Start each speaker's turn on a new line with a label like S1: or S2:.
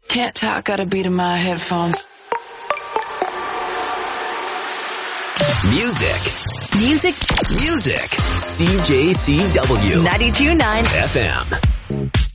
S1: Can't talk, got a beat in my headphones.
S2: Music.
S3: CJCW
S2: 92.9
S3: FM.